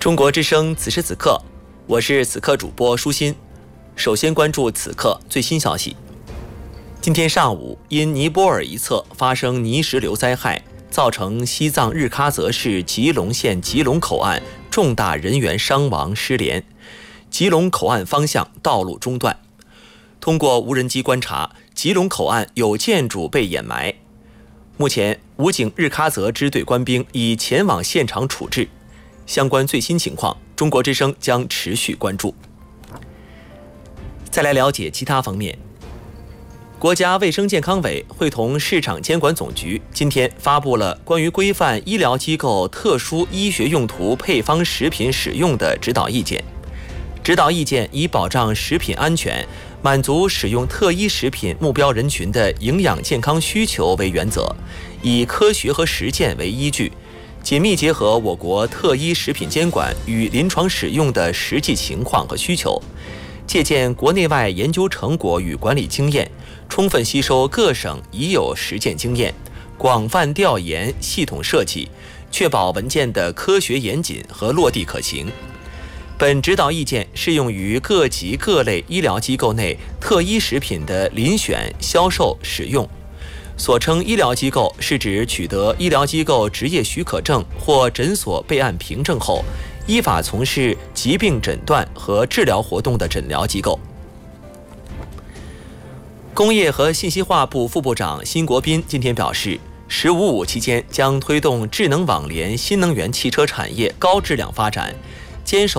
中国之声此时此刻，我是此刻主播舒心。首先关注此刻最新消息。今天上午，因尼泊尔一侧发生泥石流灾害，造成西藏日喀则市吉隆县吉隆口岸重大人员伤亡失联，吉隆口岸方向道路中断。通过无人机观察，吉隆口岸有建筑被掩埋。目前，武警日喀则支队官兵已前往现场处置。相关最新情况，中国之声将持续关注。再来了解其他方面。国家卫生健康委会同市场监管总局今天发布了关于规范医疗机构特殊医学用途配方食品使用的指导意见。指导意见以保障食品安全、满足使用特医食品目标人群的营养健康需求为原则，以科学和实践为依据，紧密结合我国特医食品监管与临床使用的实际情况和需求，借鉴国内外研究成果与管理经验，充分吸收各省已有实践经验，广泛调研、系统设计，确保文件的科学严谨和落地可行。本指导意见适用于各级各类医疗机构内特医食品的遴选、销售、使用。所称医疗机构是指取得医疗机构执业许可证或诊所备案凭证后，依法从事疾病诊断和治疗活动的诊疗机构。工业和信息化部副部长辛国斌今天表示，“15+5”期间将推动智能网联新能源汽车产业高质量发展，坚守